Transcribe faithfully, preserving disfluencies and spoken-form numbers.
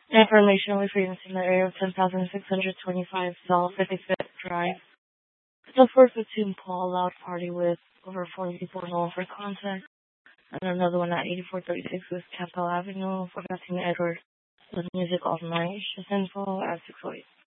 Information frequency in the area of ten thousand six hundred twenty-five South fifty-fifth Drive. It's a four fifteen Paul loud party with over forty people home for contact. And another one at eighty-four thirty-six West Capitol Avenue, forecasting Edward with music all night. Just info at six oh eight.